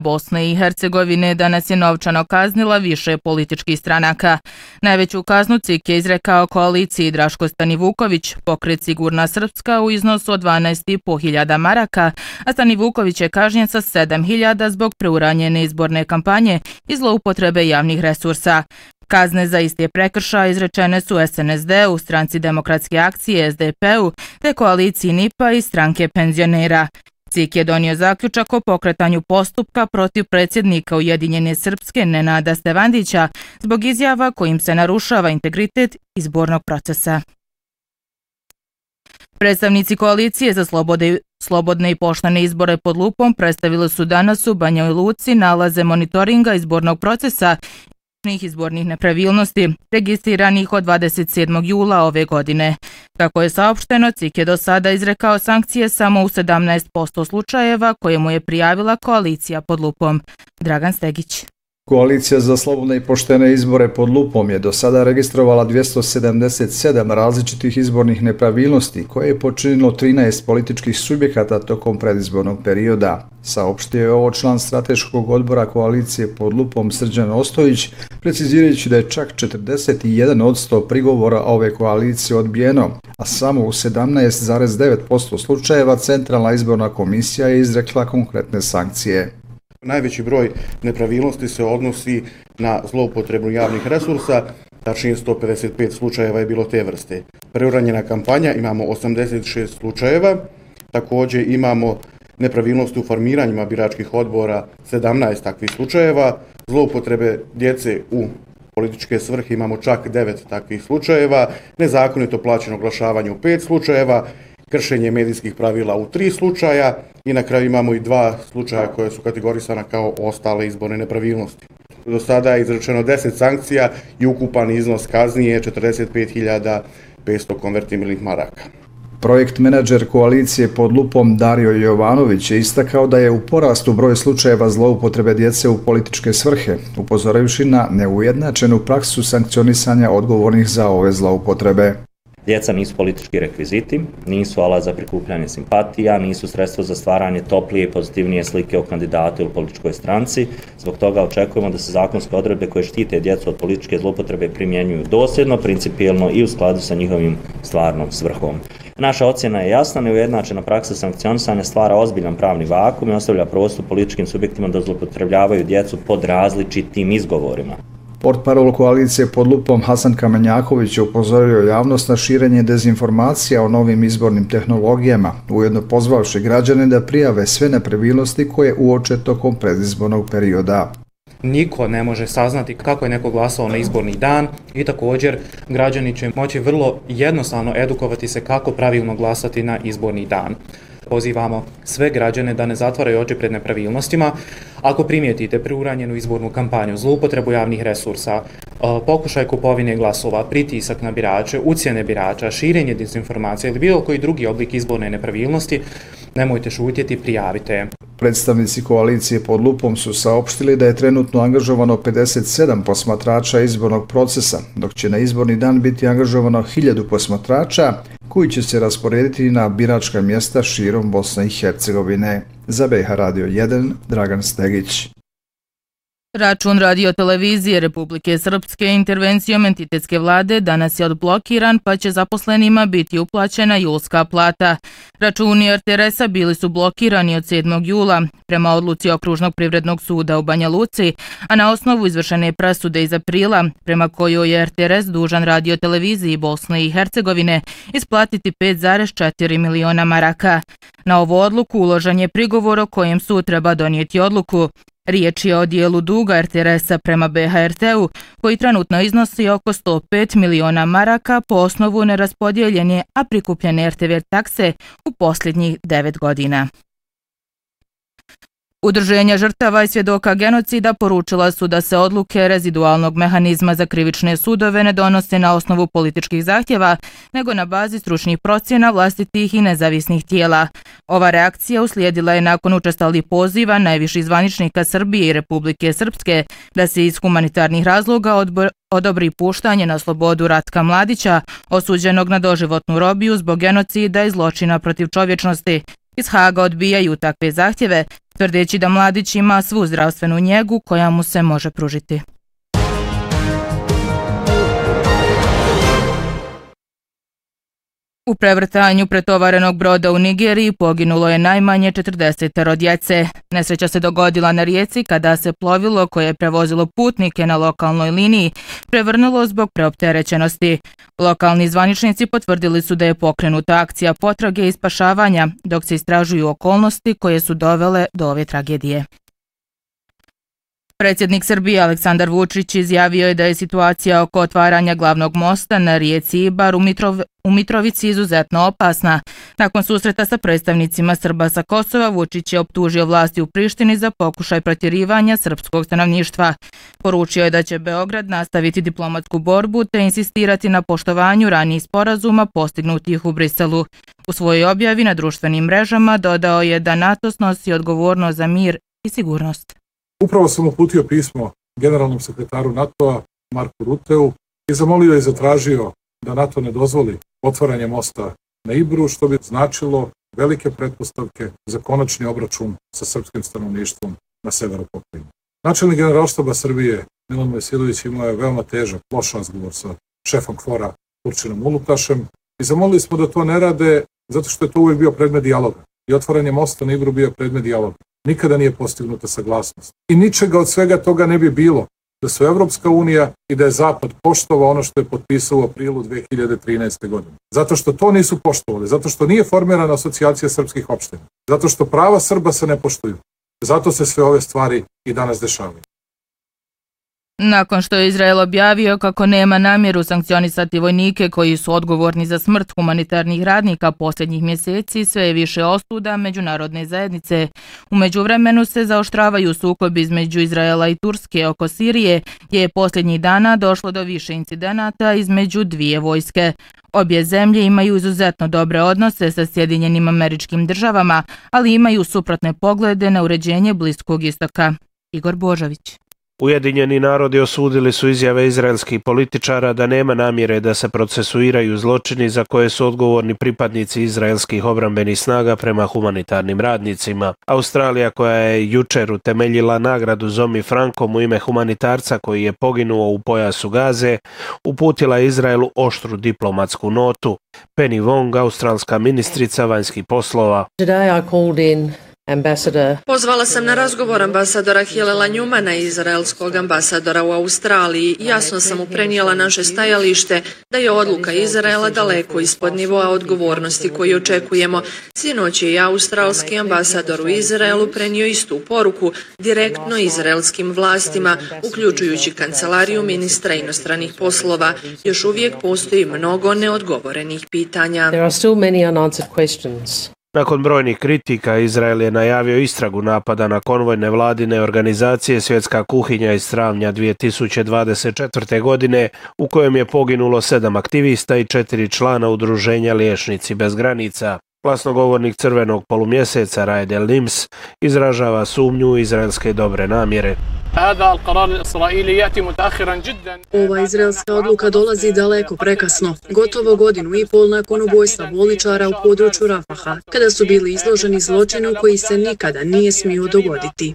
Bosne i Hercegovine danas je novčano kaznila više političkih stranaka. Najveću kaznu CIK je izrekao koaliciji Draško Stanivuković, pokret Sigurna Srpska u iznosu od 12.500 maraka, a Stanivuković je kažnjen sa 7.000 zbog preuranjene izborne kampanje i zloupotrebe javnih resursa. Kazne za iste prekršaje izrečene su SNSD-u, Stranci demokratske akcije, SDP-u, te koaliciji NIP-a i Stranke penzionera. CIK je donio zaključak o pokretanju postupka protiv predsjednika Ujedinjene Srpske Nenada Stevandića zbog izjava kojim se narušava integritet izbornog procesa. Predstavnici koalicije za slobodne i poštene izbore pod lupom predstavili su danas u Banja Luci nalaze monitoringa izbornog procesa izbornih nepravilnosti, registriranih od 27. jula ove godine. Kako je saopšteno, CIK je do sada izrekao sankcije samo u 17% slučajeva koje mu je prijavila koalicija pod lupom. Dragan Stegić. Koalicija za slobodne i poštene izbore pod lupom je do sada registrovala 277 različitih izbornih nepravilnosti koje je počinilo 13 političkih subjekata tokom predizbornog perioda. Saopštio je ovo član strateškog odbora koalicije pod lupom Srđan Ostojić, precizirajući da je čak 41% prigovora ove koalicije odbijeno, a samo u 17,9% slučajeva Centralna izborna komisija je izrekla konkretne sankcije. Najveći broj nepravilnosti se odnosi na zloupotrebu javnih resursa, tačnije 155 slučajeva je bilo te vrste. Preuranjena kampanja imamo 86 slučajeva, također imamo nepravilnosti u formiranjima biračkih odbora 17 takvih slučajeva, zloupotrebe djece u političke svrhe imamo čak 9 takvih slučajeva, nezakonito plaćeno oglašavanje u 5 slučajeva, kršenje medijskih pravila u 3 slučaja i na kraju imamo i 2 slučaja koje su kategorisana kao ostale izborne nepravilnosti. Do sada je izrečeno 10 sankcija i ukupan iznos kazni je 45.500 konvertibilnih maraka. Projekt menadžer koalicije pod lupom Dario Jovanović je istakao da je u porastu broj slučajeva zloupotrebe djece u političke svrhe, upozoravši na neujednačenu praksu sankcionisanja odgovornih za ove zloupotrebe. Djeca nisu politički rekviziti, nisu alat za prikupljanje simpatija, nisu sredstvo za stvaranje toplije i pozitivnije slike o kandidatu ili političkoj stranci. Zbog toga očekujemo da se zakonske odredbe koje štite djecu od političke zloupotrebe primjenjuju dosljedno, principijelno i u skladu sa njihovim stvarnom svrhom. Naša ocjena je jasna, neujednačena praksa sankcionisanja stvara ozbiljan pravni vakuum i ostavlja prostor političkim subjektima da zloupotrebljavaju djecu pod različitim izgovorima. Portparol koalicije pod lupom Hasan Kamenjaković je upozorio javnost na širenje dezinformacija o novim izbornim tehnologijama, ujedno pozvavši građane da prijave sve nepravilnosti koje uoče tokom predizbornog perioda. Niko ne može saznati kako je neko glasao na izborni dan i također građani će moći vrlo jednostavno edukovati se kako pravilno glasati na izborni dan. Pozivamo sve građane da ne zatvaraju oči pred nepravilnostima. Ako primijetite preuranjenu izbornu kampanju, zloupotrebu javnih resursa, pokušaj kupovine glasova, pritisak na birače, ucjene birača, širenje dezinformacija ili bilo koji drugi oblik izborne nepravilnosti, nemojte šutjeti, prijavite. Predstavnici koalicije pod lupom su saopštili da je trenutno angažovano 57 posmatrača izbornog procesa, dok će na izborni dan biti angažovano 1000 posmatrača koji će se rasporediti na biračka mjesta širom Bosne i Hercegovine. Za BiH Radio 1, Dragan Stegić. Račun radiotelevizije Republike Srpske intervencijom entitetske vlade danas je odblokiran, pa će zaposlenima biti uplaćena julska plata. Računi RTS-a bili su blokirani od 7. jula prema odluci Okružnog privrednog suda u Banja Luci, a na osnovu izvršene presude iz aprila, prema kojoj je RTS dužan radioteleviziji Bosne i Hercegovine isplatiti 5,4 miliona maraka. Na ovu odluku uložen je prigovor o kojem sud treba donijeti odluku. Riječ je o dijelu duga RTS-a prema BHRT-u, koji trenutno iznosi oko 105 miliona maraka po osnovu neraspodijeljene, a prikupljene RTV takse u posljednjih 9 godina. Udruženja žrtava i svjedoka genocida poručila su da se odluke rezidualnog mehanizma za krivične sudove ne donose na osnovu političkih zahtjeva, nego na bazi stručnih procjena vlastitih i nezavisnih tijela. Ova reakcija uslijedila je nakon učestalih poziva najviših zvaničnika Srbije i Republike Srpske da se iz humanitarnih razloga odobri puštanje na slobodu Ratka Mladića, osuđenog na doživotnu robiju zbog genocida i zločina protiv čovječnosti. Iz Haga odbijaju takve zahtjeve, tvrdeći da mladić ima svu zdravstvenu njegu koja mu se može pružiti. U prevrtanju pretovarenog broda u Nigeriji poginulo je najmanje 40 djece. Nesreća se dogodila na rijeci kada se plovilo koje je prevozilo putnike na lokalnoj liniji prevrnulo zbog preopterećenosti. Lokalni zvaničnici potvrdili su da je pokrenuta akcija potrage i spašavanja, dok se istražuju okolnosti koje su dovele do ove tragedije. Predsjednik Srbije Aleksandar Vučić izjavio je da je situacija oko otvaranja glavnog mosta na rijeci Ibar u Mitrovici izuzetno opasna. Nakon susreta sa predstavnicima Srba sa Kosova, Vučić je optužio vlasti u Prištini za pokušaj protjerivanja srpskog stanovništva. Poručio je da će Beograd nastaviti diplomatsku borbu te insistirati na poštovanju ranijih sporazuma postignutih u Briselu. U svojoj objavi na društvenim mrežama dodao je da NATO snosi odgovornost za mir i sigurnost. Upravo sam uputio pismo generalnom sekretaru NATO-a Marku Ruteu i zamolio i zatražio da NATO ne dozvoli otvaranje mosta na Ibru, što bi značilo velike pretpostavke za konačni obračun sa srpskim stanovništvom na severu pokrajine. Načelnik Generalštaba Srbije Milan Vesilović imao je veoma težak, loš razgovor sa šefom KFOR-a Turčinom Ulutašem i zamolili smo da to ne rade zato što je to uvijek bio predmet dijaloga i otvaranje mosta na Ibru bio predmet dijaloga. Nikada nije postignuta saglasnost. I ničega od svega toga ne bi bilo da su Evropska unija i da je Zapad poštovao ono što je potpisao u aprilu 2013. godine. Zato što to nisu poštovali, zato što nije formirana asocijacija srpskih opština, zato što prava Srba se ne poštuju. Zato se sve ove stvari i danas dešavaju. Nakon što je Izrael objavio kako nema namjeru sankcionisati vojnike koji su odgovorni za smrt humanitarnih radnika posljednjih mjeseci, sve je više osuda međunarodne zajednice. U međuvremenu se zaoštravaju sukobi između Izraela i Turske oko Sirije, gdje je posljednjih dana došlo do više incidenata između dvije vojske. Obje zemlje imaju izuzetno dobre odnose sa Sjedinjenim Američkim Državama, ali imaju suprotne poglede na uređenje Bliskog istoka. Igor Božović. Ujedinjeni narodi osudili su izjave izraelskih političara da nema namjere da se procesuiraju zločini za koje su odgovorni pripadnici izraelskih obrambenih snaga prema humanitarnim radnicima. Australija, koja je jučer utemeljila nagradu Zomi Frankom u ime humanitarca koji je poginuo u pojasu Gaze, uputila Izraelu oštru diplomatsku notu. Penny Wong, australska ministrica vanjskih poslova. Pozvala sam na razgovor ambasadora Hilala Njumana i izraelskog ambasadora u Australiji. Jasno sam mu prenijela naše stajalište da je odluka Izraela daleko ispod nivoa odgovornosti koju očekujemo. Sinoć je i australski ambasador u Izraelu prenio istu poruku direktno izraelskim vlastima, uključujući kancelariju ministra inostranih poslova. Još uvijek postoji mnogo neodgovorenih pitanja. Nakon brojnih kritika, Izrael je najavio istragu napada na konvoj nevladine organizacije Svjetska kuhinja iz travnja 2024. godine, u kojem je poginulo 7 aktivista i 4 člana udruženja Liječnici bez granica. Glasnogovornik Crvenog polumjeseca Raed El-Nims izražava sumnju u izraelske dobre namjere. Ova izraelska odluka dolazi daleko prekasno, gotovo godinu i pol nakon ubojstva bolničara u području Rafaha, kada su bili izloženi zločinu koji se nikada nije smio dogoditi.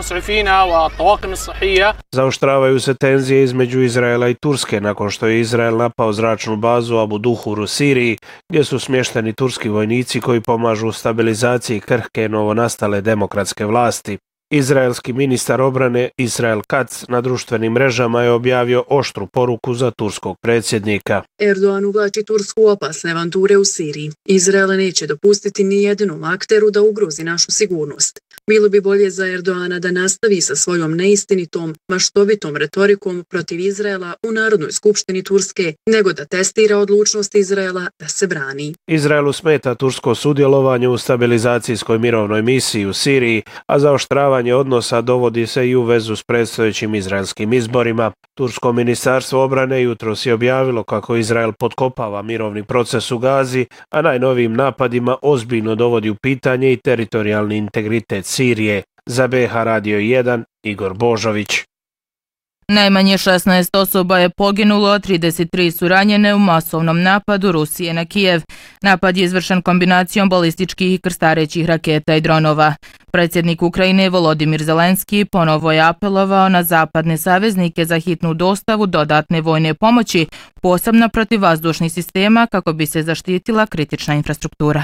Zaoštravaju se tenzije između Izraela i Turske nakon što je Izrael napao zračnu bazu Abu Duhur u Siriji, gdje su smješteni turski vojnici koji pomažu u stabilizaciji krhke novonastale demokratske vlasti. Izraelski ministar obrane Israel Katz na društvenim mrežama je objavio oštru poruku za turskog predsjednika. Erdogan uvlači Tursku u opasne avanture u Siriji. Izrael neće dopustiti ni jednom akteru da ugrozi našu sigurnost. Bilo bi bolje za Erdogana da nastavi sa svojom neistinitom, maštovitom retorikom protiv Izraela u Narodnoj skupštini Turske, nego da testira odlučnost Izraela da se brani. Izraelu smeta tursko sudjelovanje u stabilizacijskoj mirovnoj misiji u Siriji, a zaoštravanje odnosa dovodi se i u vezu s predstojećim izraelskim izborima. Tursko ministarstvo obrane jutros je objavilo kako Izrael potkopava mirovni proces u Gazi, a najnovijim napadima ozbiljno dovodi u pitanje i teritorijalni integritet Sirije. Za BH Radio 1, Igor Božović. Najmanje 16 osoba je poginulo, 33 su ranjene u masovnom napadu Rusije na Kijev. Napad je izvršen kombinacijom balističkih i krstarećih raketa i dronova. Predsjednik Ukrajine Volodimir Zelenski ponovo je apelovao na zapadne saveznike za hitnu dostavu dodatne vojne pomoći, posebno protiv vazdušnih sistema kako bi se zaštitila kritična infrastruktura.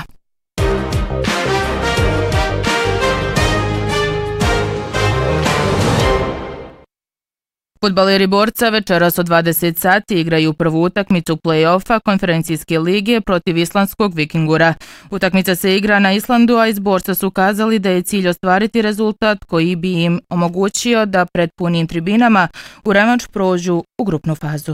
Fudbaleri Borca večeras od 20 sati igraju prvu utakmicu play-offa konferencijske lige protiv islandskog Vikingura. Utakmica se igra na Islandu, a iz Borca su kazali da je cilj ostvariti rezultat koji bi im omogućio da pred punim tribinama u revanš prođu u grupnu fazu.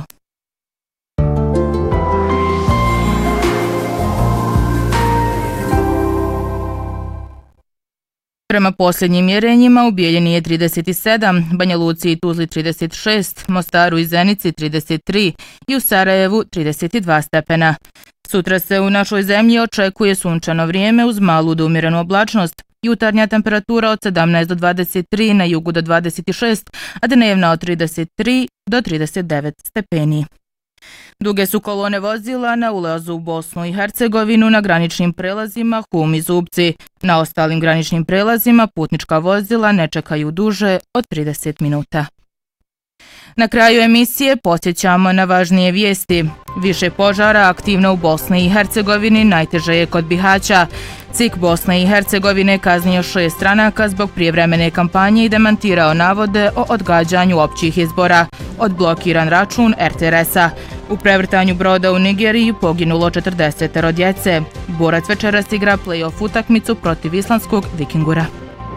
Prema posljednjim mjerenjima u Bijeljini je 37, Banja Luci i Tuzli 36, Mostaru i Zenici 33 i u Sarajevu 32 stepena. Sutra se u našoj zemlji očekuje sunčano vrijeme uz malu do umjerenu oblačnost. Jutarnja temperatura od 17 do 23, na jugu do 26, a dnevna od 33 do 39 stepeni. Duge su kolone vozila na ulazu u Bosnu i Hercegovinu na graničnim prelazima Hum i Zubci. Na ostalim graničnim prelazima putnička vozila ne čekaju duže od 30 minuta. Na kraju emisije podsjećamo na važnije vijesti. Više požara aktivno u Bosni i Hercegovini, najteže je kod Bihaća. CIK Bosne i Hercegovine kaznio 6 stranaka zbog prijevremene kampanje i demantirao navode o odgađanju općih izbora. Odblokiran račun RTRS-a. U prevrtanju broda u Nigeriji poginulo 40 djece. Borac večeras igra play-off utakmicu protiv islandskog Vikingura.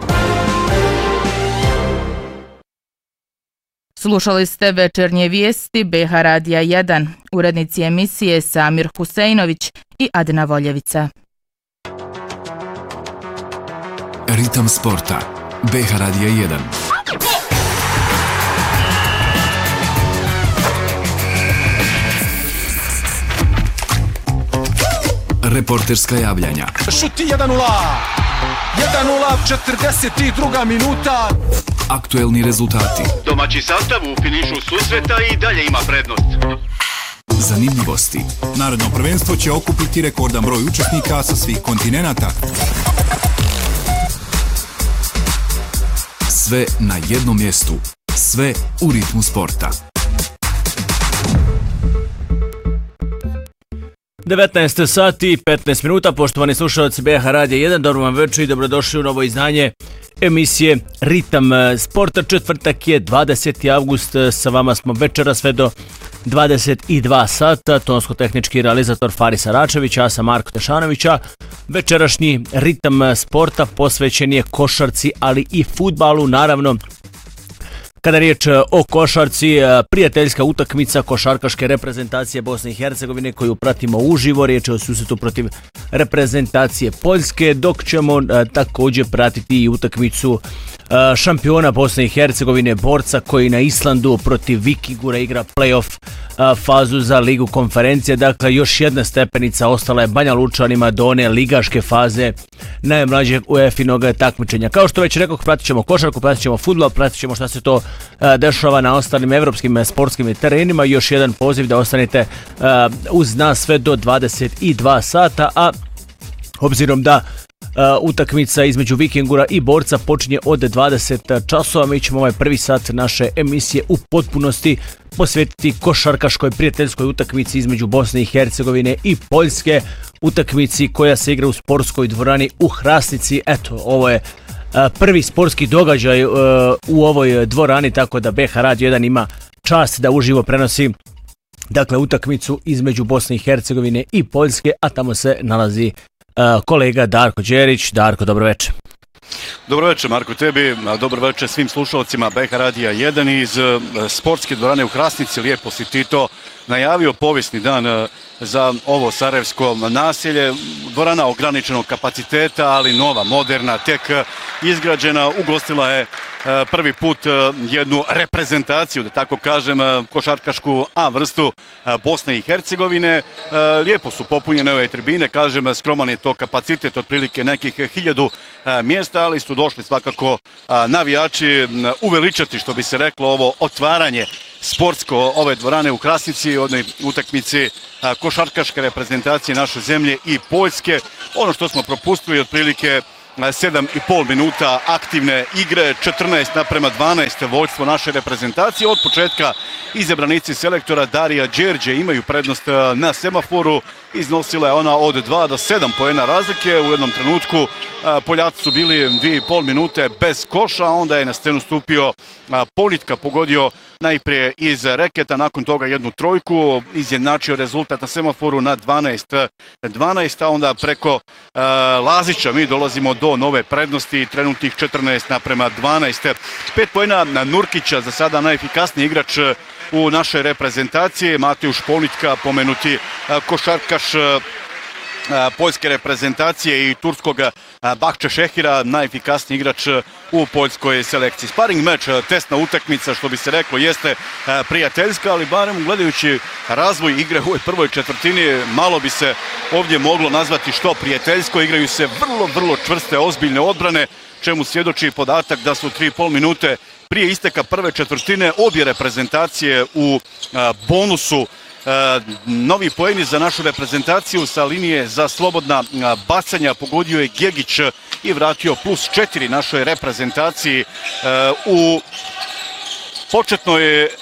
Slušali ste večernje vijesti BH Radija 1, urednici emisije Samir Huseinović i Adna Voljevica. Ritam sporta, BH Radija 1. Reporterska javljanja. Šuti 1-0, 42 minuta. Aktuelni rezultati. Domaći sastav u finišu susreta i dalje ima prednost. Zanimljivosti. Narodno prvenstvo će okupiti rekordan broj učesnika sa svih kontinenata. Sve na jednom mjestu. Sve u ritmu sporta. 19 sati i 15 minuta, poštovani slušalci BH Radija 1, dobro vam večer i dobrodošli u novo izdanje emisije Ritam sporta. Četvrtak je 20. avgust, sa vama smo večera sve do 22 sata, tonsko-tehnički realizator Faris Aračević, ja sam Marko Tešanovića. Večerašnji Ritam sporta posvećen je košarci, ali i fudbalu, naravno. Kada je riječ o košarci, prijateljska utakmica košarkaške reprezentacije Bosne i Hercegovine koju pratimo uživo, riječ je o susretu protiv reprezentacije Poljske, dok ćemo također pratiti i utakmicu šampiona Bosne i Hercegovine Borca koji na Islandu protiv Vikingura igra play-off fazu za ligu konferencije. Dakle, još jedna stepenica ostala je Banja Lučanima do one ligaške faze najmlađeg UEFA-inog takmičenja. Kao što već rekao, pratit ćemo košarku, pratit ćemo fudbal, pratit ćemo šta se to dešava na ostalim evropskim sportskim terenima. Još jedan poziv da ostanete uz nas sve do 22 sata, a obzirom da utakmica između Vikingura i Borca počinje od 20 časova, mi ćemo ovaj prvi sat naše emisije u potpunosti posvetiti košarkaškoj prijateljskoj utakmici između Bosne i Hercegovine i Poljske, utakmici koja se igra u sportskoj dvorani u Hrasnici. Eto, ovo je prvi sportski događaj u ovoj dvorani, tako da BH Radio 1 ima čast da uživo prenosi dakle utakmicu između Bosne i Hercegovine i Poljske, a tamo se nalazi kolega Darko Đerić. Darko, dobro večer. Dobro večer Marko tebi, dobro večer svim slušalcima BH Radija 1 iz sportske dvorane u Hrasnici. Lijepo si Tito najavio povijesni dan za ovo sarajevsko naselje. Dvorana ograničenog kapaciteta, ali nova, moderna, tek izgrađena, ugostila je prvi put jednu reprezentaciju, da tako kažem, košarkašku A vrstu Bosne i Hercegovine. Lijepo su popunjene ove tribine, kažem, skroman je to kapacitet, otprilike nekih 1000 mjesta, ali su došli svakako navijači uveličati, što bi se reklo, ovo otvaranje sportsko ove dvorane u Krasnici, onoj utakmici košarkaške reprezentacije naše zemlje i Poljske. Ono što smo propustili otprilike 7,5 minuta aktivne igre, 14:12 vođstvo naše reprezentacije. Od početka izabranici selektora Darija Đerđe imaju prednost na semaforu. Iznosila je ona od 2 do 7 poena razlike. U jednom trenutku Poljaci su bili 2,5 minute bez koša, onda je na scenu stupio Politka, pogodio najprije iz reketa, nakon toga jednu trojku, izjednačio rezultat na semaforu na 12:12, a onda preko Lazića mi dolazimo do nove prednosti, trenutnih 14:12. 5 poena na Nurkića, za sada najefikasniji igrač u našoj reprezentaciji. Mateuš Politka, pomenuti košarkaš poljske reprezentacije i turskog Bahče Šehira, najefikasniji igrač u poljskoj selekciji. Sparing meč, testna utakmica, što bi se reklo, jeste prijateljska, ali barem gledajući razvoj igre u ovoj prvoj četvrtini, malo bi se ovdje moglo nazvati što prijateljsko. Igraju se vrlo čvrste, ozbiljne odbrane, čemu svjedoči podatak da su 3,5 minute prije isteka prve četvrtine obje reprezentacije u bonusu. Novi poeni za našu reprezentaciju sa linije za slobodna bacanja pogodio je Gegić i vratio +4 našoj reprezentaciji. U početnoj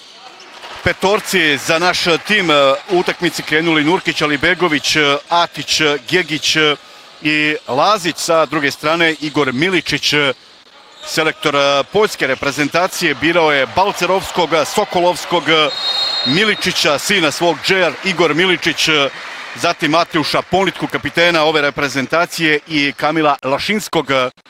petorci za naš tim u utakmici krenuli Nurkić, Alibegović, Atić, Gegić i Lazić. Sa druge strane Igor Miličić, selektor poljske reprezentacije, birao je Balcerovskog, Sokolovskog, Miličića, sina svog Džejar, Igor Miličić, zatim Mateuša Politku, kapitena ove reprezentacije, i Kamila Lašinskog.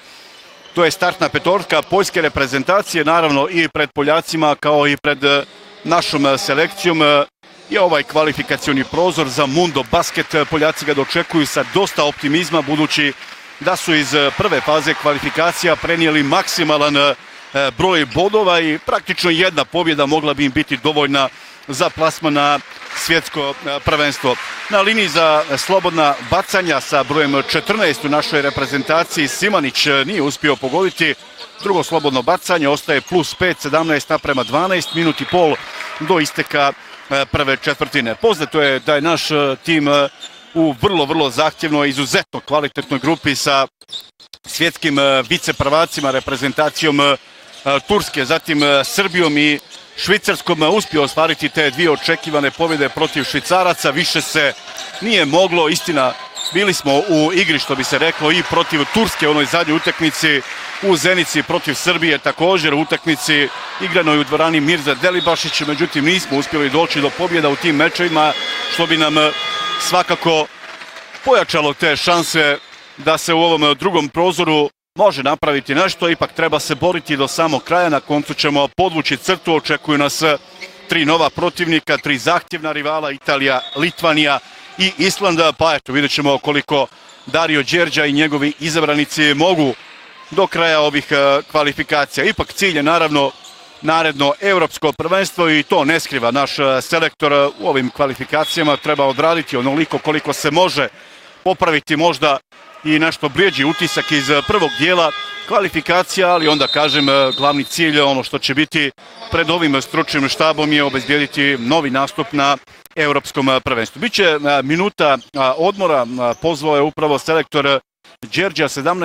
To je startna petorka poljske reprezentacije, naravno i pred Poljacima kao i pred našom selekcijom je ovaj kvalifikacioni prozor za Mundo Basket. Poljaci ga dočekuju sa dosta optimizma, budući da su iz prve faze kvalifikacija prenijeli maksimalan broj bodova i praktično jedna pobjeda mogla bi im biti dovoljna za plasman na svjetsko prvenstvo. Na liniji za slobodna bacanja sa brojem 14 u našoj reprezentaciji Simanić nije uspio pogoditi. Drugo slobodno bacanje ostaje +5, 17:12, minut i pol do isteka prve četvrtine. Poznato je da je naš tim u vrlo zahtjevnoj, izuzetno kvalitetnoj grupi sa svjetskim viceprvacima, reprezentacijom Turske, zatim Srbijom i Švicarskom. Uspio ostvariti te dvije očekivane pobjede protiv Švicaraca. Više se nije moglo, istina, bili smo u igri, što bi se reklo, i protiv Turske u onoj zadnjoj utakmici, u Zenici protiv Srbije također u utakmici igranoj u dvorani Mirza Delibašić, međutim nismo uspjeli doći do pobjeda u tim mečevima, što bi nam svakako pojačalo te šanse da se u ovom drugom prozoru može napraviti nešto. Ipak treba se boriti do samog kraja, na koncu ćemo podvući crtu. Očekuju nas 3 nova protivnika, 3 zahtjevna rivala, Italija, Litvanija i Islanda, pa eto, vidjet ćemo koliko Dario Đerđa i njegovi izabranici mogu do kraja ovih kvalifikacija. Ipak cilj je naravno naredno europsko prvenstvo i to ne skriva naš selektor. U ovim kvalifikacijama treba odraditi onoliko koliko se može, popraviti možda i nešto bljeđi utisak iz prvog dijela kvalifikacija, ali onda, kažem, glavni cilj, ono što će biti pred ovim stručnim štabom, je obezbijediti novi nastup na europskom prvenstvu. Biće minuta odmora, pozvao je upravo selektor Đerđa,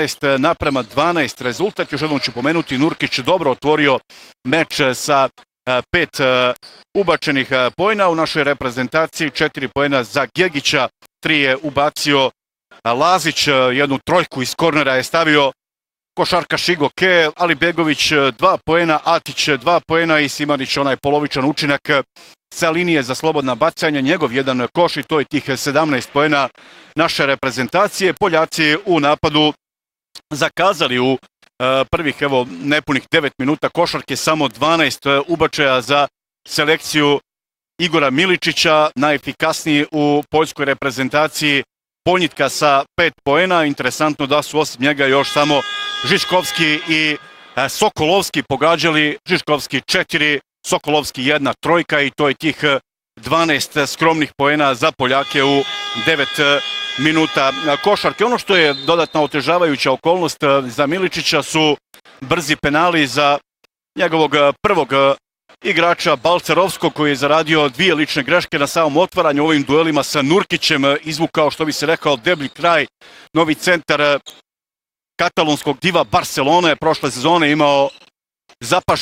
17:12 rezultat. Još jednom ću pomenuti, Nurkić dobro otvorio meč sa 5 ubačenih poena u našoj reprezentaciji, 4 poena za Gegića, 3 je ubacio Lazić, jednu trojku iz kornera je stavio košarkaš Igo Ke, Alibegović 2 poena, Atić 2 poena i Simanić onaj polovičan učinak sa linije za slobodna bacanja, njegov jedan koš, i to je tih 17 poena naše reprezentacije. Poljaci u napadu zakazali u prvih nepunih 9 minuta košarke, samo 12 ubačaja za selekciju Igora Miličića, najefikasniji u poljskoj reprezentaciji, Ponjitka sa 5 poena. Interesantno da su osim njega još samo Žižkovski i Sokolovski pogađali. Žižkovski 4, Sokolovski 1 trojka i to je tih 12 skromnih poena za Poljake u 9 minuta košarke. Ono što je dodatna otežavajuća okolnost za Miličića su brzi penali za njegovog prvog igrača Balcerovskog, koji je zaradio 2 lične greške na samom otvaranju ovim duelima sa Nurkićem, izvukao, što bi se rekao, deblji kraj. Novi centar katalonskog diva Barcelone prošle sezone imao zapažen